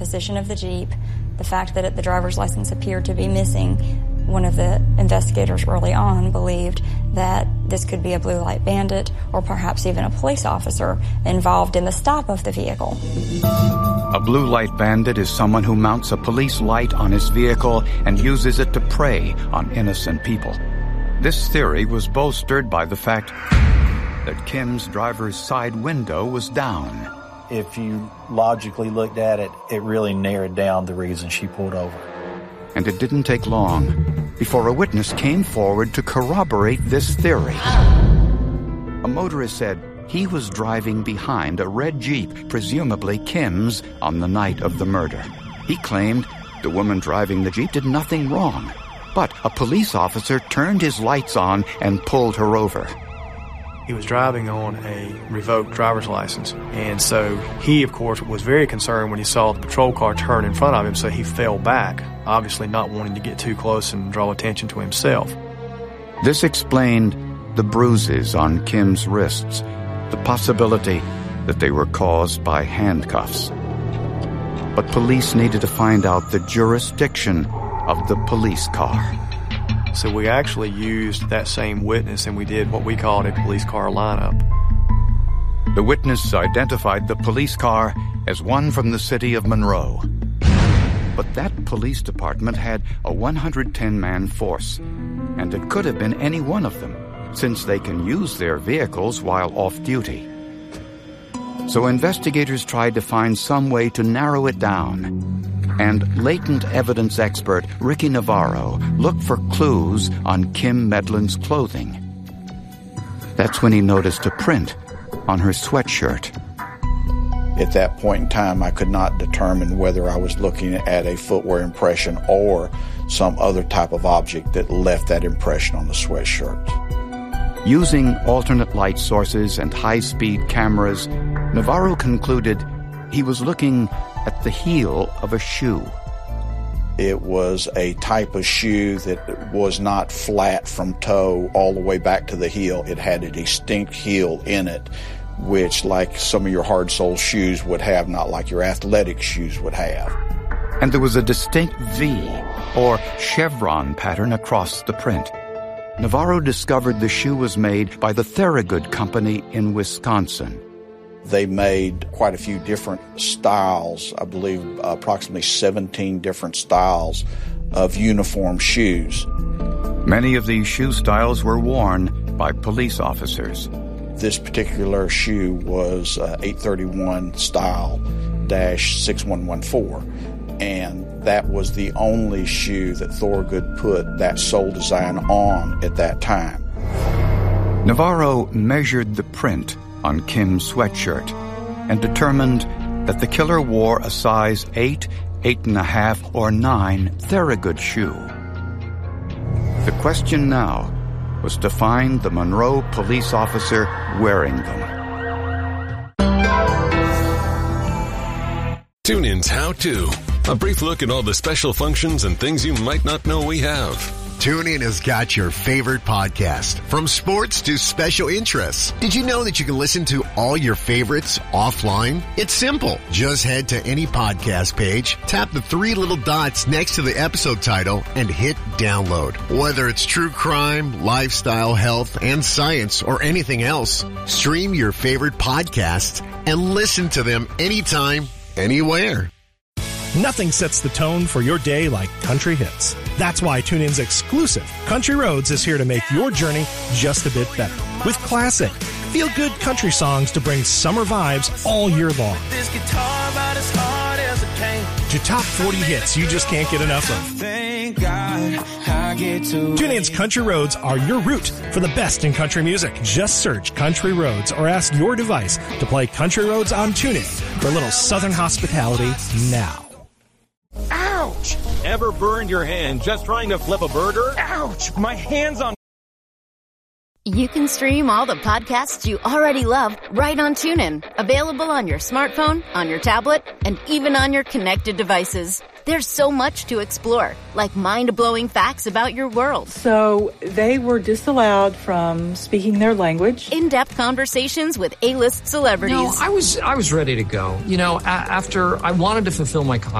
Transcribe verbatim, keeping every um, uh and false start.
Position of the Jeep, the fact that the driver's license appeared to be missing. One of the investigators early on believed that this could be a blue light bandit or perhaps even a police officer involved in the stop of the vehicle. A blue light bandit is someone who mounts a police light on his vehicle and uses it to prey on innocent people. This theory was bolstered by the fact that Kim's driver's side window was down. If you logically looked at it, it really narrowed down the reason she pulled over. And it didn't take long before a witness came forward to corroborate this theory. A motorist said he was driving behind a red Jeep, presumably Kim's, on the night of the murder. He claimed the woman driving the Jeep did nothing wrong, but a police officer turned his lights on and pulled her over. He was driving on a revoked driver's license, and so he, of course, was very concerned when he saw the patrol car turn in front of him, so he fell back, obviously not wanting to get too close and draw attention to himself. This explained the bruises on Kim's wrists, the possibility that they were caused by handcuffs. But police needed to find out the jurisdiction of the police car. So we actually used that same witness, and we did what we called a police car lineup. The witness identified the police car as one from the city of Monroe. But that police department had a one hundred ten man force, and it could have been any one of them, since they can use their vehicles while off duty. So investigators tried to find some way to narrow it down. And latent evidence expert Ricky Navarro looked for clues on Kim Medlin's clothing. That's when he noticed a print on her sweatshirt. At that point in time, I could not determine whether I was looking at a footwear impression or some other type of object that left that impression on the sweatshirt. Using alternate light sources and high-speed cameras, Navarro concluded he was looking at the heel of a shoe. It was a type of shoe that was not flat from toe all the way back to the heel. It had a distinct heel in it, which like some of your hard-sole shoes would have, not like your athletic shoes would have. And there was a distinct V, or chevron pattern across the print. Navarro discovered the shoe was made by the Thorogood Company in Wisconsin. They made quite a few different styles, I believe approximately seventeen different styles of uniform shoes. Many of these shoe styles were worn by police officers. This particular shoe was uh, eight thirty-one style dash six one one four, and that was the only shoe that Thorogood put that sole design on at that time. Navarro measured the print on Kim's sweatshirt and determined that the killer wore a size eight, eight and a half, or nine Thorogood shoe. The question now was to find the Monroe police officer wearing them. TuneIn's How To. A brief look at all the special functions and things you might not know we have. TuneIn has got your favorite podcast, from sports to special interests. Did you know that you can listen to all your favorites offline? It's simple. Just head to any podcast page, tap the three little dots next to the episode title, and hit download. Whether it's true crime, lifestyle, health, and science, or anything else, stream your favorite podcasts and listen to them anytime, anywhere. Nothing sets the tone for your day like country hits. That's why TuneIn's exclusive Country Roads is here to make your journey just a bit better. With classic, feel-good country songs to bring summer vibes all year long. This guitar about as hard as it can. To top forty hits you just can't get enough of. Thank God I get to TuneIn's Country Roads are your route for the best in country music. Just search Country Roads or ask your device to play Country Roads on TuneIn for a little southern hospitality now. Ouch! Ever burned your hand just trying to flip a burger? Ouch! My hand's on... You can stream all the podcasts you already love right on TuneIn. Available on your smartphone, on your tablet, and even on your connected devices. There's so much to explore, like mind-blowing facts about your world. So they were disallowed from speaking their language. In-depth conversations with A-list celebrities. No, I was I was ready to go. You know, a- after I wanted to fulfill my